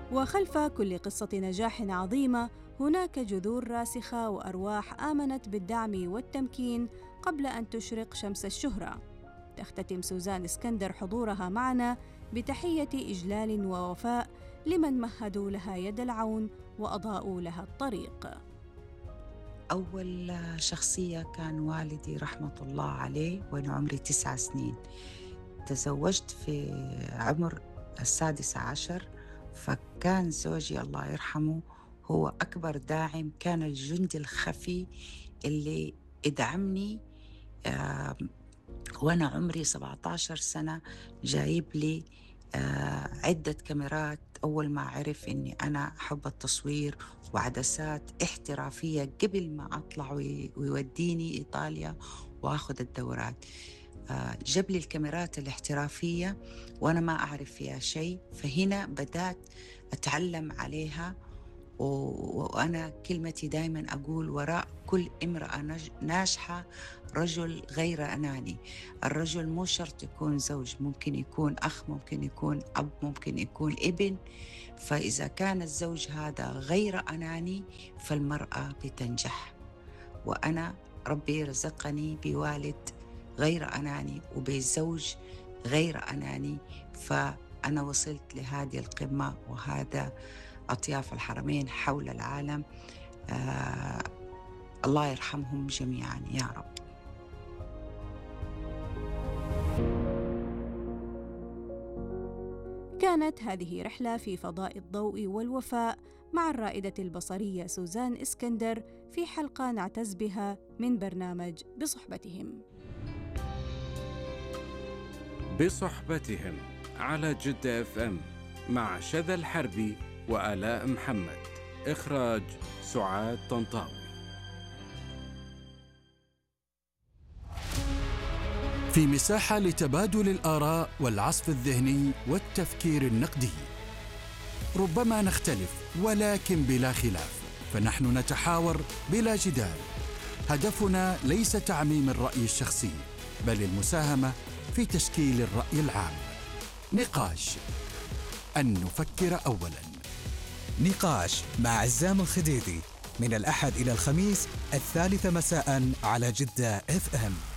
وخلف كل قصة نجاح عظيمة هناك جذور راسخة وأرواح آمنت بالدعم والتمكين قبل أن تشرق شمس الشهرة. تختتم سوزان اسكندر حضورها معنا بتحية إجلال ووفاء لمن مهدوا لها يد العون وأضاءوا لها الطريق. أول شخصية كان والدي رحمة الله عليه وأنا عمري 9 سنين. تزوجت في عمر 16، فكان زوجي الله يرحمه هو أكبر داعم، كان الجندي الخفي اللي ادعمني وأنا عمري 17 سنة. جايب لي عدة كاميرات أول ما عرف أني أنا أحب التصوير، وعدسات احترافية قبل ما أطلع ويوديني إيطاليا وأخذ الدورات. جاب لي الكاميرات الاحترافية وأنا ما أعرف فيها شيء، فهنا بدأت أتعلم عليها. وأنا كلمتي دايما أقول وراء كل امرأة ناجحة رجل غير أناني. الرجل مو شرط يكون زوج، ممكن يكون أخ، ممكن يكون أب، ممكن يكون ابن. فإذا كان الزوج هذا غير أناني فالمرأة بتنجح. وأنا ربي رزقني بوالد غير أناني وبزوج غير أناني، فأنا وصلت لهذه القمة وهذا أطياف الحرمين حول العالم. الله يرحمهم جميعا يا رب. كانت هذه رحلة في فضاء الضوء والوفاء مع الرائدة البصرية سوزان اسكندر في حلقة نعتز بها من برنامج بصحبتهم. بصحبتهم على جدة FM مع شذى الحربي وآلاء محمد. إخراج سعاد طنطاوي. في مساحة لتبادل الآراء والعصف الذهني والتفكير النقدي. ربما نختلف ولكن بلا خلاف، فنحن نتحاور بلا جدال. هدفنا ليس تعميم الرأي الشخصي، بل المساهمة في تشكيل الرأي العام. نقاش، أن نفكر أولاً. نقاش مع عزام الخديدي من الأحد إلى الخميس 3 مساء على جدة FM.